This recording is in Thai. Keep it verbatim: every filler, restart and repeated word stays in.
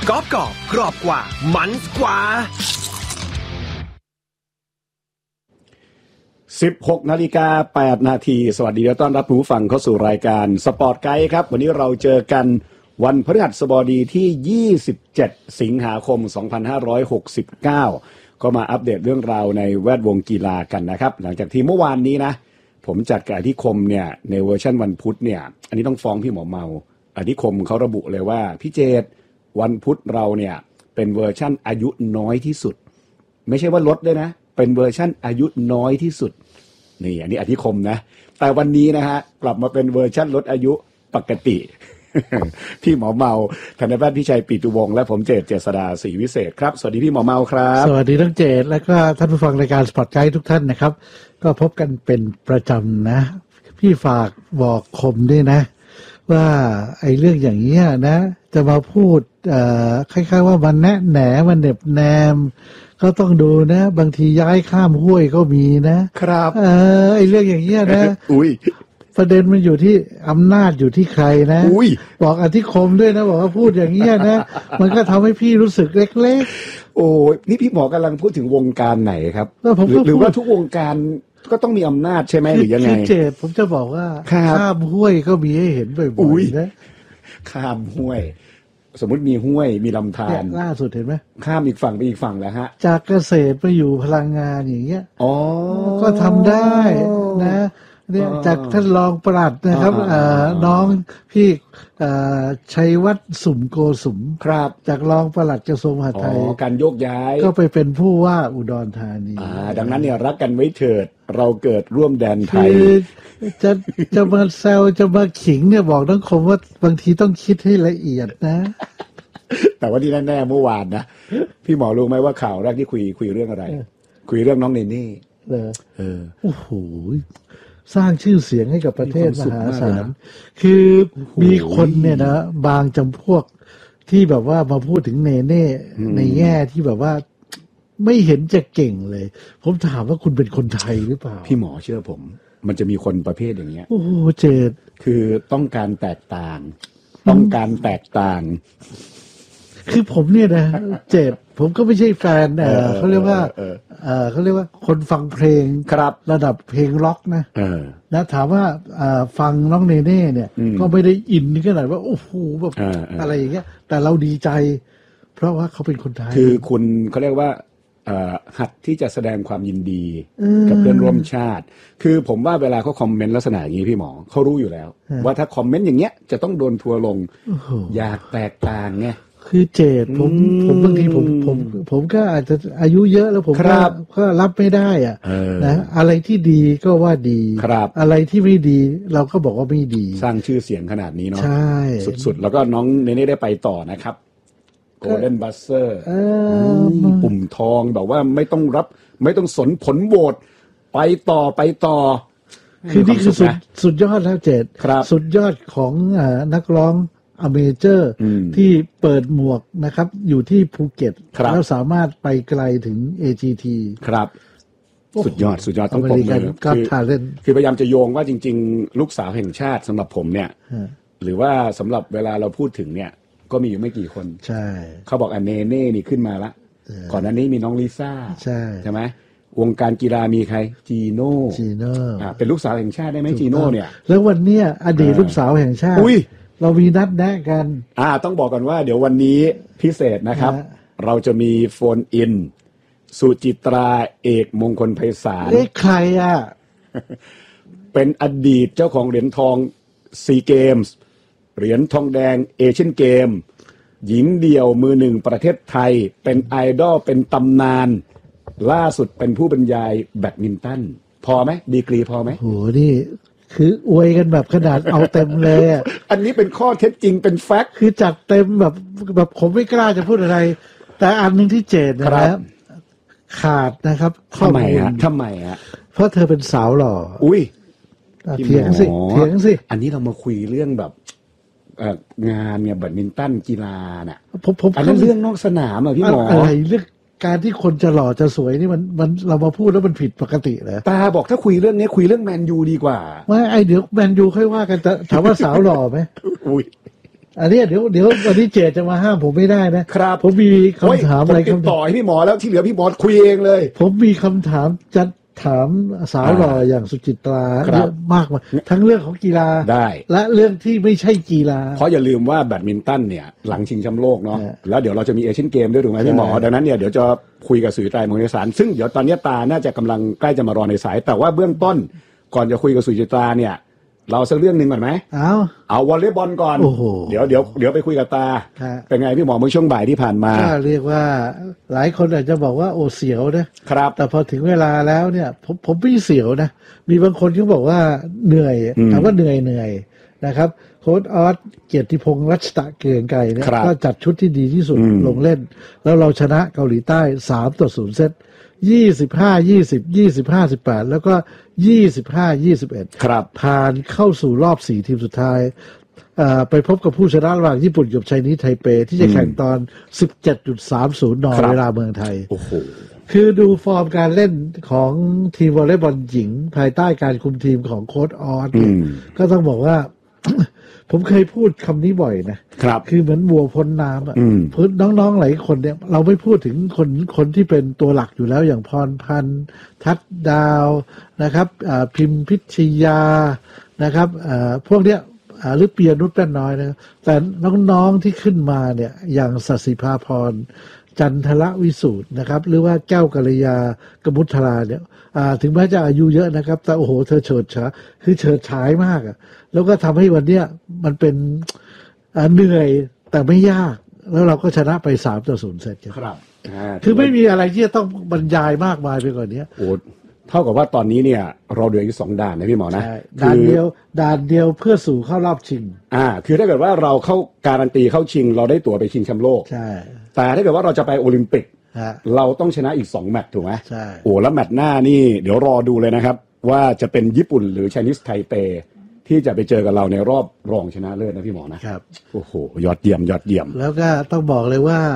กรอบกรอบกรอบกว่ามันกว่าสิบหกนาฬิกาแปดนาทีสวัสดีและต้อนรับผู้ฟังเข้าสู่รายการสปอร์ตไกด์ครับวันนี้เราเจอกันวันพฤหัสบดีที่ยี่สิบเจ็ดสิงหาคมสองพันห้าร้อยหกสิบเก้าก็มาอัปเดตเรื่องราวในแวดวงกีฬากันนะครับหลังจากที่เมื่อวานนี้นะผมจัดกับอธิคมเนี่ยในเวอร์ชันวันพุธเนี่ยอันนี้ต้องฟ้องพี่หมอเมาอธิคมเขาระบุเลยว่าพี่เจตวันพุธเราเนี่ยเป็นเวอร์ชั่นอายุน้อยที่สุดไม่ใช่ว่าลดด้วยนะเป็นเวอร์ชั่นอายุน้อยที่สุดนี่อันนี้อธิคมนะแต่วันนี้นะฮะกลับมาเป็นเวอร์ชั่นลดอายุปกติ พี่หมอเมาธนวัฒน์พิชัยปิตุวงศ์และผมเจตเจษฎาศรีวิเศษครับสวัสดีพี่หมอเมาครับสวัสดีทั้งเจตและก็ท่านผู้ฟังรายการสปอร์ตไกด์ทุกท่านนะครับก็พบกันเป็นประจำนะพี่ฝากบอกคมด้วยนะว่าไอ้เรื่องอย่างนี้นะจะมาพูดเอ่อคล้ายๆว่ามันแนะแหนมันเน็บแนมก็ต้องดูนะบางทีย้ายข้ามห้วยก็มีนะครับเออไอ้เรื่องอย่างเงี้ยนะอุ้ยประเด็นมันอยู่ที่อำนาจอยู่ที่ใครนะบอกอธิคมด้วยนะบอกว่าพูดอย่างเงี้ยนะมันก็ทำให้พี่รู้สึกเล็กๆโอ้นี่พี่หมอกำลังพูดถึงวงการไหนครับหรือว่าทุกวงการก็ต้องมีอำนาจใช่ไหมหรือยังไงคือเจตผมจะบอกว่าข้ามห้วยก็มีให้เห็นบ่อยๆนะข้ามห้วยสมมติมีห้วยมีลำธารล่าสุดเห็นไหมข้ามอีกฝั่งไปอีกฝั่งแล้วฮะจากเกษตรไปอยู่พลังงานอย่างเงี้ยอ๋อก็ทำได้นะเนี่ยจากท่านรองปลัดนะครับน้องพี่ชัยวัฒน์สุมโกสุมครับจากรองปลัดกระทรวงมหาดไทยการโยกย้ายก็ไปเป็นผู้ว่าอุดรธานีดังนั้นเนี่ยรักกันไว้เถิดเราเกิดร่วมแดนไทยจะจะมาแซวจะมาขิงเนี่ยบอกต้องคมว่าบางทีต้องคิดให้ละเอียดนะแต่ว่าที่แน่ๆเมื่อวานนะพี่หมอรู้ไหมว่าข่าวแรกที่คุยคุยเรื่องอะไรคุยเรื่องน้องเนเน่เออเออโอ้โหสร้างชื่อเสียงให้กับประเทศมหาศาลคือมีคนเนี่ยนะบางจำพวกที่แบบว่ามาพูดถึงเนเน่ในแง่ที่แบบว่าไม่เห็นจะเก่งเลยผมถามว่าคุณเป็นคนไทยหรือเปล่าพี่หมอเชื่อผมมันจะมีคนประเภทอย่างเงี้ยโอ้เจดคือต้องการแตกต่างต้องการแตกต่างคือผมเนี่ยนะเจดผมก็ไม่ใช่แฟนเออเขาเรียกว่าเออเขาเรียกว่าคนฟังเพลงครับระดับเพลงล็อกนะเออนะถามว่าฟังน้องเนเน่เนี่ยก็ไม่ได้อินนี่ขนาดว่าโอ้โหแบบอะไรอย่างเงี้ยแต่เราดีใจเพราะว่าเขาเป็นคนไทยคือคุณเขาเรียกว่าหัดที่จะแสดงความยินดีกับเพื่อนร่วมชาติคือผมว่าเวลาเขาคอมเมนต์ลักษณะอย่างนี้พี่หมอเขารู้อยู่แล้วว่าถ้าคอมเมนต์อย่างเงี้ยจะต้องโดนทัวร์ลงอยากแตกต่างไงคือเจตผมผมบางทีผมผมผมก็อาจจะอายุเยอะแล้วผมก็ก็รับไม่ได้อ่ะนะอะไรที่ดีก็ว่าดีอะไรที่ไม่ดีเราก็บอกว่าไม่ดีสร้างชื่อเสียงขนาดนี้เนาะใช่สุดๆแล้วก็น้องเนเน่ได้ไปต่อนะครับโกลเด้นบัสเซอร์ปุ่มทองแบบว่าไม่ต้องรับไม่ต้องสนผลโหวตไปต่อไปต่อคือนี่คือสุดสุดยอดแล้วเจตสุดยอดของนักร้องอเมเจอร์ที่เปิดหมวกนะครับอยู่ที่ภูเก็ตแล้วสามารถไปไกลถึง เอ จี ทีครับสุดยอดสุดยอดต้องปรบมือคือคือพยายามจะโยงว่าจริงๆลูกสาวแห่งชาติสำหรับผมเนี่ยหรือว่าสำหรับเวลาเราพูดถึงเนี่ยก็มีอยู่ไม่กี่คนใช่เขาบอกอันเนเน่นี่ขึ้นมาละก่อนหน้านี้มีน้องลิซ่าใช่ใช่ไหมวงการกีฬามีใครจีโน่จีโน่เป็นลูกสาวแห่งชาติได้ไหมจีโน่เนี่ยแล้ววันเนี้ยอดีตลูกสาวแห่งชาติเรามีนัดแนะกันอ่าต้องบอกกันว่าเดี๋ยววันนี้พิเศษนะครับเราจะมีโฟนอินสุจิตราเอกมงคลไพศาลเอ๊ะใครอ่ะเป็นอดีตเจ้าของเหรียญทองซีเกมส์เหรียญทองแดงเอเชียนเกมหญิงเดี่ยวมือหนึ่งประเทศไทยเป็นไอดอลเป็นตำนานล่าสุดเป็นผู้บรรยายแบดมินตันพอไหมดีกรีพอไหมโหนี่คืออวยกันแบบขนาดเอาเต็มเลยอ่ะอันนี้เป็นข้อเท็จจริงเป็นแฟกต์คือจัดเต็มแบบแบบผมไม่กล้าจะพูดอะไรแต่อันนึงที่เจนนะครับขาดนะครับทำไมฮะทำไมฮะเพราะเธอเป็นสาวหล่ออุ้ยเถียงสิเถียงสิอันนี้เรามาคุยเรื่องแบบงานเนี่ยแบดมินตันกีฬาน่ะผมผมอันนั้นเรื่องนอกสนามอ่ะพี่หมออะไรเรื่องการที่คนจะหล่อจะสวยนี่มันมันเรามาพูดแล้วมันผิดปกติเหรอตาบอกถ้าคุยเรื่องนี้คุยเรื่องแมนยูดีกว่าไม่ไอเดี๋ยวแมนยูค่อยว่ากันแต่ถามว่าสาวหล่อไหมอุ้ยอันนี้เดี๋ยวเดี๋ยววันนี้เจจะมาห้ามผมไม่ได้นะครับผมมีคำถามอะไรคำต่อให้พี่หมอแล้วที่เหลือพี่หมอคุยเองเลยผมมีคำถามจะถามสาวหล่ออย่างสุจิตราเยอะมากมาทั้งเรื่องของกีฬาได้และเรื่องที่ไม่ใช่กีฬาเพราะอย่าลืมว่าแบดมินตันเนี่ยหลังชิงแชมป์โลกเนาะแล้วเดี๋ยวเราจะมีเอเชียนเกมด้วยถูกไหมพี่หมอดังนั้นเนี่ยเดี๋ยวจะคุยกับสุจิตรา มงคลสารซึ่งเดี๋ยวตอนนี้ตาน่าจะกำลังใกล้จะมารอในสายแต่ว่าเบื้องต้นก่อนจะคุยกับสุจิตราเนี่ยเราสักเรื่องหนึ่งก่อนไหมเอาเอาวอลเลย์บอลก่อนเดี๋ยวเดี๋ยวเดี๋ยวไปคุยกับตาเป็นไงพี่หมอเมื่อช่วงบ่ายที่ผ่านมาก็เรียกว่าหลายคนอาจจะบอกว่าโอเสียวนะครับแต่พอถึงเวลาแล้วเนี่ยผมผมไม่เสียวนะมีบางคนที่บอกว่าเหนื่อยถามว่าเหนื่อยเหนื่อยนะครับโค้ชออสเกียรติพงษ์รัชตะเกรียงไกรเนี่ยก็จัดชุดที่ดีที่สุดลงเล่นแล้วเราชนะเกาหลีใต้สามต่อศูนย์เซตยี่สิบห้า ยี่สิบ ยี่สิบห้า สิบแปดแล้วก็ยี่สิบห้า ยี่สิบเอ็ดครับผ่านเข้าสู่รอบสี่ทีมสุดท้ายไปพบกับผู้ชนะระหว่างญี่ปุ่นกับไชนีสไทเปที่จะแข่งตอน สิบเจ็ดจุดสามศูนย์ นเวลาเมืองไทยโอ้โหคือดูฟอร์มการเล่นของทีมวอลเลย์บอลหญิงภายใต้การคุมทีมของโค้ชออสก็ต้องบอกว่า ผมเคยพูดคำนี้บ่อยนะครับคือเหมือนวัวพ้นน้ำอ่ะพื้นน้องๆหลายคนเนี่ยเราไม่พูดถึงคนคนที่เป็นตัวหลักอยู่แล้วอย่างพรพันธ์ทัดดาวนะครับพิมพิชยานะครับพวกเนี้ยหรือเปียนุชแป้นน้อยนะแต่น้องๆที่ขึ้นมาเนี่ยอย่างศศิภาพรจันทรวิสูตรนะครับหรือว่าแก้วกัลยากมุทราเนี่ยถึงแม้จะอายุเยอะนะครับแต่โอ้โหเธอเฉิดฉายคือเฉิดฉายมากอ่ะแล้วก็ทำให้วันเนี้ยมันเป็นเหนื่อยแต่ไม่ยากแล้วเราก็ชนะไปสามต่อศูนย์เซตครับคือไม่มีอะไรที่จะต้องบรรยายมากมายไปกว่านี้โอ้เท่ากับว่าตอนนี้เนี่ยเราเดืออยู่สองด่านนะพี่หมอนะด่านเดียวด่านเดียวเพื่อสู่เข้ารอบชิงอ่าคือถ้าเกิดว่าเราเข้าการันตีเข้าชิงเราได้ตั๋วไปชิงแชมป์โลกใช่แต่ถ้าเกิดว่าเราจะไปโอลิมปิกเราต้องชนะอีกสองแมตช์ถูกไหมใช่โอ้แล้วแมตช์หน้านี่เดี๋ยวรอดูเลยนะครับว่าจะเป็นญี่ปุ่นหรือไชนีสไทเปที่จะไปเจอกับเราในรอบรองชนะเลิศนะพี่หมอนะครับโอ้โหยอดเยี่ยมยอดเยี่ยมแล้วก็ต้องบอกเลยว่า